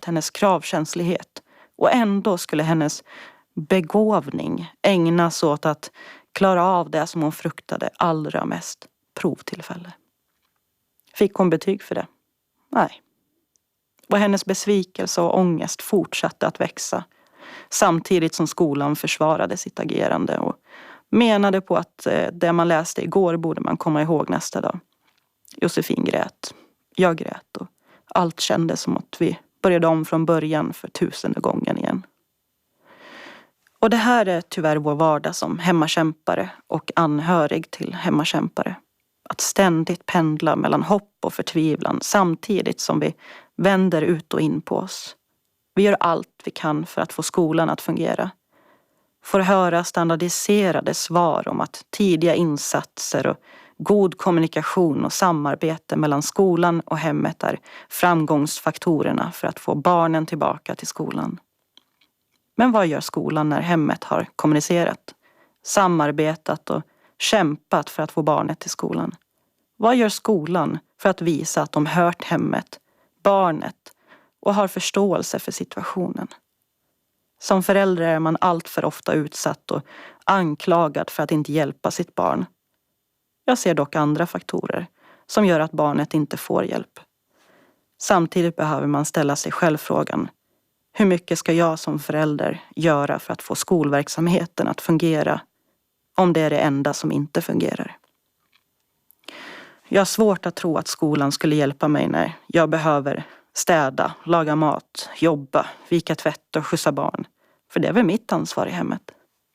hennes kravkänslighet. Och ändå skulle hennes begåvning ägnas åt att klara av det som hon fruktade allra mest, provtillfälle. Fick hon betyg för det? Nej. Och hennes besvikelse och ångest fortsatte att växa, samtidigt som skolan försvarade sitt agerande och menade på att det man läste igår borde man komma ihåg nästa dag. Josefin grät, jag grät och allt kändes som att vi började om från början för 1000:e gången igen. Och det här är tyvärr vår vardag som hemmakämpare och anhörig till hemmakämpare. Att ständigt pendla mellan hopp och förtvivlan samtidigt som vi vänder ut och in på oss. Vi gör allt vi kan för att få skolan att fungera. Får höra standardiserade svar om att tidiga insatser och god kommunikation och samarbete mellan skolan och hemmet är framgångsfaktorerna för att få barnen tillbaka till skolan. Men vad gör skolan när hemmet har kommunicerat, samarbetat och kämpat för att få barnet till skolan? Vad gör skolan för att visa att de hört hemmet, barnet och har förståelse för situationen? Som förälder är man allt för ofta utsatt och anklagad för att inte hjälpa sitt barn. Jag ser dock andra faktorer som gör att barnet inte får hjälp. Samtidigt behöver man ställa sig själv frågan: hur mycket ska jag som förälder göra för att få skolverksamheten att fungera om det är det enda som inte fungerar? Jag har svårt att tro att skolan skulle hjälpa mig när jag behöver städa, laga mat, jobba, vika tvätt och skjutsa barn. För det är väl mitt ansvar i hemmet.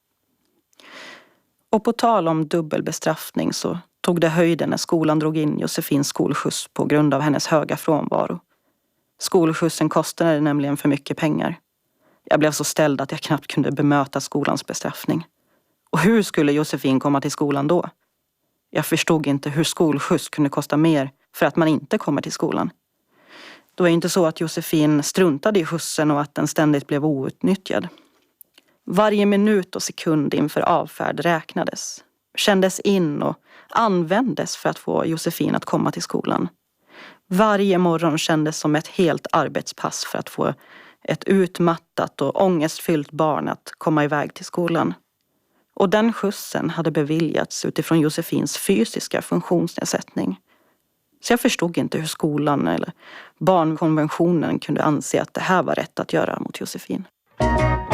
Och på tal om dubbelbestraffning så tog det höjden när skolan drog in Josefins skolskjuts på grund av hennes höga frånvaro. Skolskjutsen kostade nämligen för mycket pengar. Jag blev så ställd att jag knappt kunde bemöta skolans bestraffning. Och hur skulle Josefin komma till skolan då? Jag förstod inte hur skolskjuts kunde kosta mer för att man inte kommer till skolan. Det var inte så att Josefin struntade i skjutsen och att den ständigt blev outnyttjad. Varje minut och sekund inför avfärd räknades, kändes in och användes för att få Josefin att komma till skolan. Varje morgon kändes som ett helt arbetspass för att få ett utmattat och ångestfyllt barn att komma iväg till skolan. Och den skjutsen hade beviljats utifrån Josefins fysiska funktionsnedsättning. Så jag förstod inte hur skolan eller barnkonventionen kunde anse att det här var rätt att göra mot Josefin.